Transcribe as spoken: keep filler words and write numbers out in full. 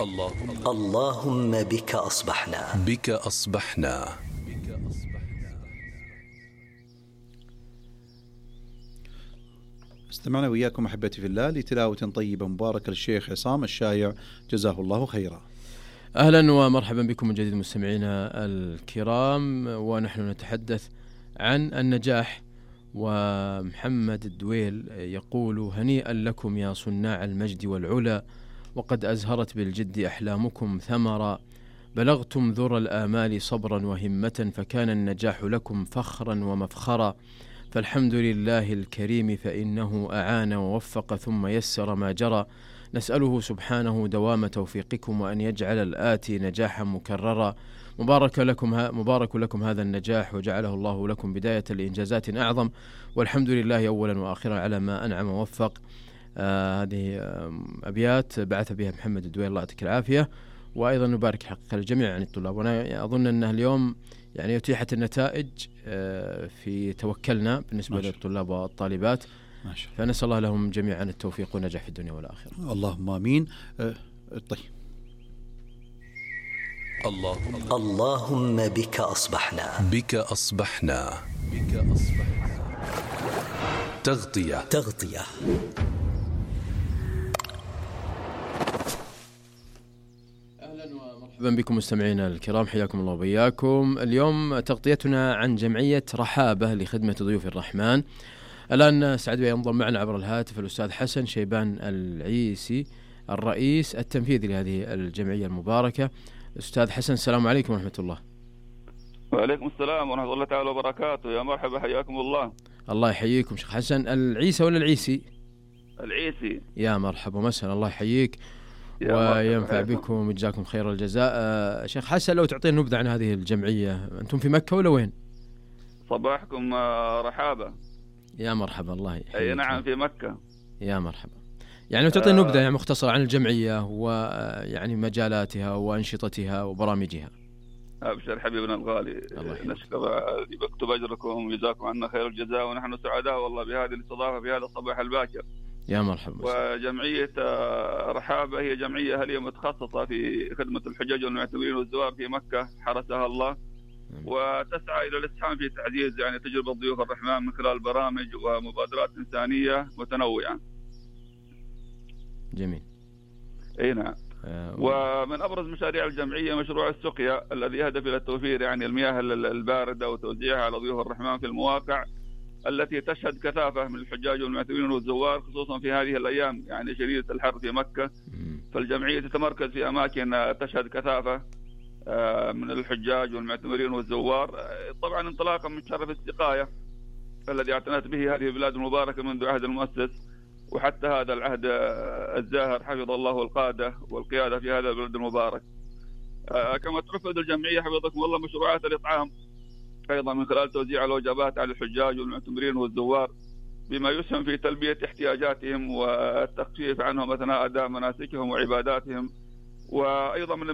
اللهم اللهم بك أصبحنا بك أصبحنا. استمعنا وإياكم أحبتي في الله لتلاوة طيبة مباركة للشيخ عصام الشايع جزاه الله خيرا. أهلا ومرحبا بكم من جديد مستمعينا الكرام، ونحن نتحدث عن النجاح. ومحمد الدويل يقول: هنيئا لكم يا صناع المجد والعلا، وقد أزهرت بالجد أحلامكم ثمرا، بلغتم ذر الآمال صبرا وهمة، فكان النجاح لكم فخرا ومفخرا، فالحمد لله الكريم فإنه أعان ووفق ثم يسر ما جرى، نسأله سبحانه دوام توفيقكم وأن يجعل الآتي نجاحا مكررا، مبارك لكم, مبارك لكم هذا النجاح، وجعله الله لكم بداية لإنجازات أعظم، والحمد لله أولا وآخرا على ما أنعم ووفق. آه هذه آه أبيات بعث بها محمد الدويل، الله يعطيك العافية. وأيضا نبارك حقيقة الجميع عن الطلاب، وأنا أظن أنه اليوم يعني أتيحت النتائج آه في توكلنا بالنسبة للطلاب والطالبات، فنسأل الله لهم جميعا التوفيق والنجاح في الدنيا والآخرة. اللهم آمين. أه طيب. اللهم اللهم بك أصبحنا بك أصبحنا بك أصبحنا. تغطية تغطية أهلا ومرحبا بكم مستمعينا الكرام، حياكم الله وبياكم. اليوم تغطيتنا عن جمعية رحابة لخدمة ضيوف الرحمن. الآن سعد بي ينضم معنا عبر الهاتف الأستاذ حسن شيبان العيسي، الرئيس التنفيذي لهذه الجمعية المباركة. أستاذ حسن، السلام عليكم ورحمة الله. وعليكم السلام ورحمة الله تعالى وبركاته. يا مرحبا، حياكم الله. الله يحييكم شيخ حسن. العيسى ولا العيسي؟ العيسي. يا مرحبا ومسهلا، الله يحييك وينفع بكم وجزاكم خير الجزاء. آه شيخ حسن، لو تعطينا نبذة عن هذه الجمعية، أنتم في مكة ولا وين؟ صباحكم رحابة. يا مرحبا، الله يحييك. أي نعم، في مكة. يا مرحبا. يعني لو تعطينا نبذة يعني مختصرة عن الجمعية ويعني مجالاتها وأنشطتها وبرامجها. أبشر حبيبنا الغالي، نشكر يكتب أجركم ويجزاكم عنا خير الجزاء، ونحن سعداء والله بهذه الاستضافة في هذا الصباح الباكر. يا مرحبا. وجمعية رحابة هي جمعية أهلية متخصصة في خدمة الحجاج والمعتمرين والزوار في مكة، حرسها الله، وتسعى إلى الإسهام في تعزيز يعني تجربة ضيوف الرحمن من خلال برامج ومبادرات إنسانية متنوعة. جميل. أي نعم. آه ومن أبرز مشاريع الجمعية مشروع السقيا الذي يهدف إلى توفير يعني المياه الباردة وتوزيعها على ضيوف الرحمن في المواقع التي تشهد كثافة من الحجاج والمعتمرين والزوار، خصوصا في هذه الأيام يعني شديدة الحر في مكة. فالجمعية تتمركز في أماكن تشهد كثافة من الحجاج والمعتمرين والزوار، طبعا انطلاقا من شرف السقاية الذي اعتنت به هذه البلاد المباركة منذ عهد المؤسس وحتى هذا العهد الزاهر، حفظ الله القادة والقيادة في هذا البلد المبارك. كما تنفذ الجمعية حفظكم الله مشروعات الإطعام أيضا من خلال توزيع الوجبات على الحجاج والمعتمرين والزوار، بما يسهم في تلبية احتياجاتهم والتخفيف عنهم أثناء أداء مناسكهم وعباداتهم. وأيضا من